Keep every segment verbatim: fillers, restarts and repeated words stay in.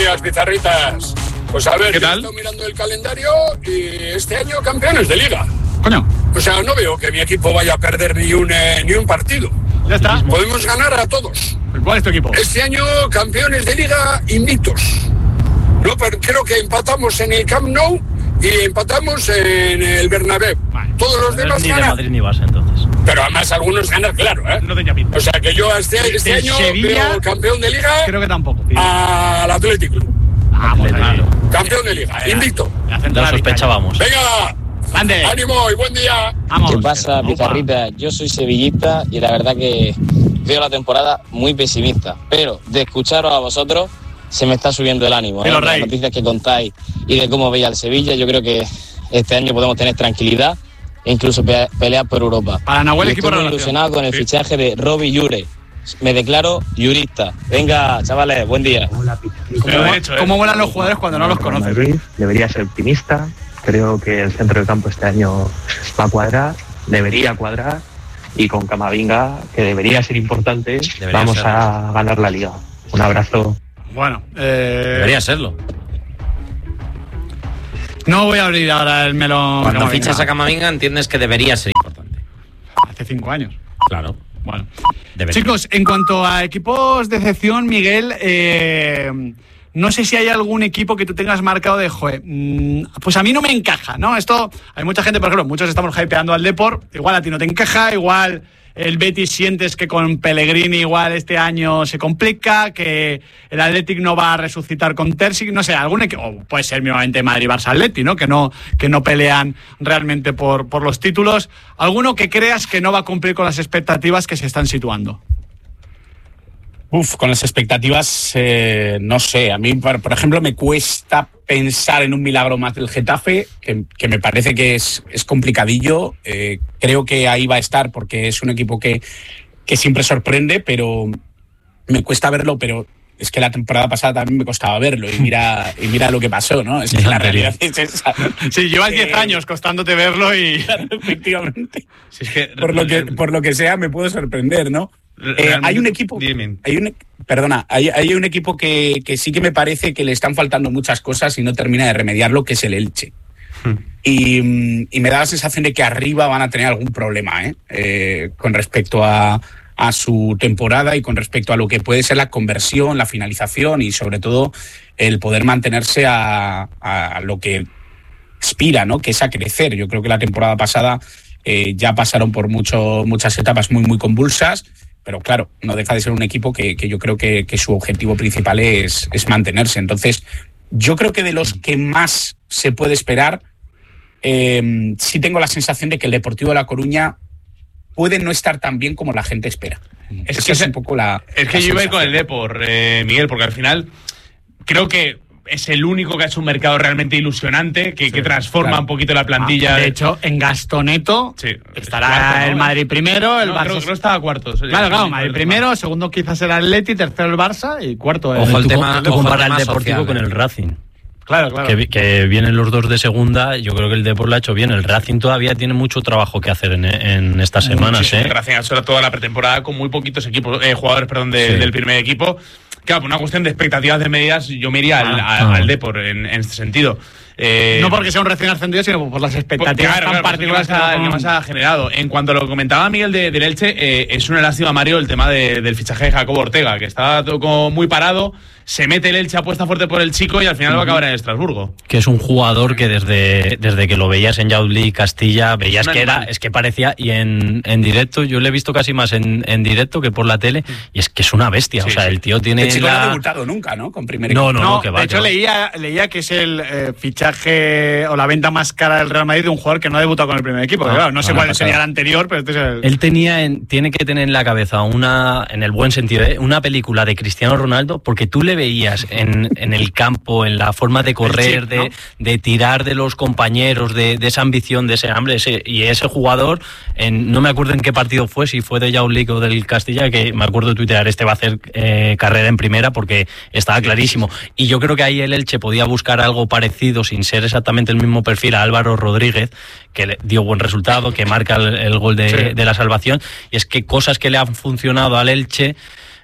días, pizarritas. Pues a ver, ¿qué tal? estoy mirando el calendario y este año campeones de liga. Coño. O sea, no veo que mi equipo vaya a perder ni un, eh, ni un partido. Ya está. Podemos ganar a todos. ¿Cuál es tu equipo? Este año campeones de liga invictos. No, pero creo que empatamos en el Camp Nou y empatamos en el Bernabéu. Vale. Todos los demás ni ganan. de Madrid ni Barça, entonces. Pero además algunos ganan, claro, ¿eh? No tenía pinta. O sea que yo este, este año Sevilla, veo campeón de liga. Creo que tampoco. Sí. Al Atlético. Vamos, claro. Campeón de liga, invicto. Lo sospechábamos. Venga. Ande. Ánimo y buen día. Vamos. ¿Qué pasa, pizarrita? Yo soy sevillista y la verdad que veo la temporada muy pesimista. Pero de escucharos a vosotros se me está subiendo el ánimo. ¿eh? Las noticias que contáis y de cómo veis al Sevilla, yo creo que este año podemos tener tranquilidad e incluso pe- pelear por Europa. Para Nahuel, equipo estoy muy ilusionado con el sí. fichaje de Robbie Llure. Me declaro jurista. Venga, chavales, buen día. Hola, ¿Cómo, hecho, ¿eh? ¿Cómo vuelan los jugadores cuando no los conoces? Madrid debería ser optimista. Creo que el centro del campo este año va a cuadrar, debería cuadrar, y con Camavinga, que debería ser importante, debería vamos serlo. a ganar la Liga. Un abrazo. Bueno, eh... debería serlo. No voy a abrir ahora el melón. Cuando Camavinga. Fichas a Camavinga entiendes que debería ser importante. Hace cinco años. Claro. Bueno. Debería. Chicos, en cuanto a equipos de excepción, Miguel, eh... no sé si hay algún equipo que tú tengas marcado de, joder, mmm, pues a mí no me encaja, ¿no? Esto, hay mucha gente, por ejemplo, muchos estamos hypeando al Depor, igual a ti no te encaja, igual el Betis sientes que con Pellegrini igual este año se complica, que el Athletic no va a resucitar con Terzic, no sé, algún equipo, o puede ser mínimamente Madrid, Barça, Atleti, ¿no? Que no, que no pelean realmente por, por los títulos. ¿Alguno que creas que no va a cumplir con las expectativas que se están situando? Uf, con las expectativas, eh, no sé. A mí, por, por ejemplo, me cuesta pensar en un milagro más del Getafe, que, que me parece que es, es complicadillo. Eh, creo que ahí va a estar porque es un equipo que, que siempre sorprende, pero me cuesta verlo, pero es que la temporada pasada también me costaba verlo y mira, y mira lo que pasó, ¿no? Es que la realidad es esa. Sí, llevas diez eh, años costándote verlo y... Claro, efectivamente. Sí, es que, por, lo que, por lo que sea me puedo sorprender, ¿no? Eh, hay un equipo, hay un, perdona, hay, hay un equipo que, que sí que me parece que le están faltando muchas cosas y no termina de remediarlo, que es el Elche. Hmm. Y, y me da la sensación de que arriba van a tener algún problema, ¿eh? Eh, con respecto a, a su temporada y con respecto a lo que puede ser la conversión, la finalización y sobre todo el poder mantenerse a, a lo que aspira, ¿no? Que es a crecer. Yo creo que la temporada pasada eh, ya pasaron por mucho, muchas etapas muy, muy convulsas. Pero claro, no deja de ser un equipo que, que yo creo que, que su objetivo principal es, es mantenerse. Entonces, yo creo que de los que más se puede esperar, eh, sí tengo la sensación de que el Deportivo de La Coruña puede no estar tan bien como la gente espera. Es Esa que es un poco la... Es que la yo iba a ir con el Depor, eh, Miguel, porque al final creo que es el único que ha hecho un mercado realmente ilusionante, que, sí, que transforma claro. un poquito la plantilla. Ah, de hecho, en Gastoneto sí, estará cuarto, ¿no? El Madrid primero, el no, Barça... Creo que no estaba cuartos. Claro, claro, Madrid primero, segundo quizás el Atleti, tercero el Barça y cuarto el... Ojo el tema, tú compara el Deportivo social, con el Racing. Claro, claro. Que, que vienen los dos de segunda, yo creo que el Depor lo ha hecho bien. El Racing todavía tiene mucho trabajo que hacer en, en estas semanas. Sí, sí, ¿eh? El Racing ha hecho toda la pretemporada con muy poquitos equipos, eh, jugadores perdón, de, sí. del primer equipo. Claro, por una cuestión de expectativas de medidas, yo me iría al, ah, al, al Depor en, en este sentido. Eh, no porque sea un recién ascendido, sino por las expectativas claro, tan claro, particulares que, más ha, que más ha generado. En cuanto a lo que comentaba Miguel de, del Elche, eh, es una lástima, Mario, el tema de, del fichaje de Jacobo Ortega, que está todo como muy parado. Se mete el Elche, apuesta fuerte por el chico y al final uh-huh. va a acabar en Estrasburgo. Que es un jugador que desde, desde que lo veías en Yauli, Castilla, veías que era, es que parecía, y en, en directo, yo le he visto casi más en, en directo que por la tele, y es que es una bestia. Sí, o sea, sí. el tío tiene. El chico la... no ha debutado nunca, ¿no? Con primer no, no, no, no, que va. De hecho, que va. Leía, leía que es el eh, fichaje o la venta más cara del Real Madrid de un jugador que no ha debutado con el primer equipo. Ah, claro, no sé cuál sería el anterior, pero este es el. Él tenía en, tiene que tener en la cabeza una, en el buen sentido, ¿eh? una película de Cristiano Ronaldo, porque tú le veías en en el campo, en la forma de correr, chip, ¿no? de, de tirar de los compañeros, de, de esa ambición, de ese hambre, ese, y ese jugador, en, no me acuerdo en qué partido fue, si fue de Yauli o del Castilla, que me acuerdo de tuitear, este va a hacer eh, carrera en primera porque estaba clarísimo. Y yo creo que ahí el Elche podía buscar algo parecido, sin ser exactamente el mismo perfil, a Álvaro Rodríguez, que le dio buen resultado, que marca el, el gol de, sí. de la salvación, y es que cosas que le han funcionado al Elche,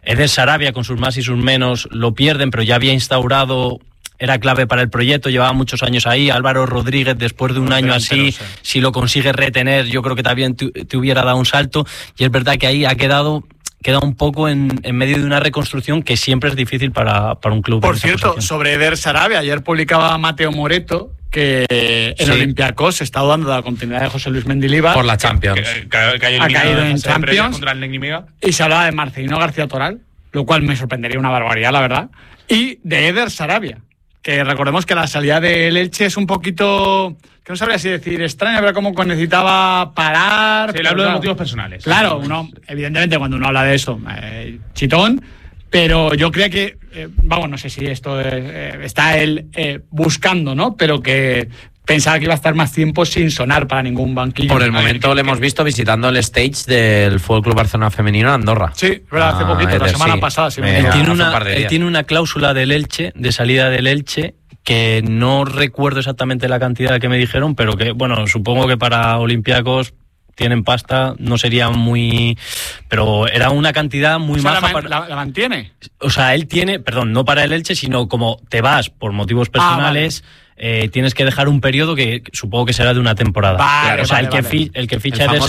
Eder Sarabia, con sus más y sus menos, lo pierden, pero ya había instaurado... Era clave para el proyecto, llevaba muchos años ahí. Álvaro Rodríguez, después de un año así, si lo consigue retener, yo creo que también te, te hubiera dado un salto. Y es verdad que ahí ha quedado... queda un poco en, en medio de una reconstrucción que siempre es difícil para, para un club. Por cierto, sobre Eder Sarabia, ayer publicaba Mateo Moreto que en sí. Olympiacos se está dando la continuidad de José Luis Mendilibar. Por la Champions. Que, que, que ha caído en Champions. Contra el y se hablaba de Marcelino García Toral, lo cual me sorprendería una barbaridad, la verdad. Y de Eder Sarabia, que recordemos que la salida del Elche es un poquito... que no sabría si decir extraña, pero como que necesitaba parar. Sí, le hablo de motivos personales. Claro, uno, evidentemente cuando uno habla de eso, eh, chitón, pero yo creo que, eh, vamos, no sé si esto eh, está él eh, buscando, ¿no? Pero que pensaba que iba a estar más tiempo sin sonar para ningún banquillo. Por el momento le hemos visto visitando el stage del Fútbol Club Barcelona Femenino en Andorra. Sí, pero hace poquito, ah, la semana sí. pasada. Sí, él, tiene una, él tiene una cláusula del Elche, de salida del Elche, que no recuerdo exactamente la cantidad que me dijeron, pero que, bueno, supongo que para Olympiacos tienen pasta, no sería muy... Pero era una cantidad muy o sea, maja. La, para... la, la mantiene. O sea, él tiene, perdón, no para el Elche, sino como te vas por motivos personales... Ah, vale. Eh, tienes que dejar un periodo que supongo que será de una temporada. Vale, o sea, vale, el, que vale. fi, el que ficha el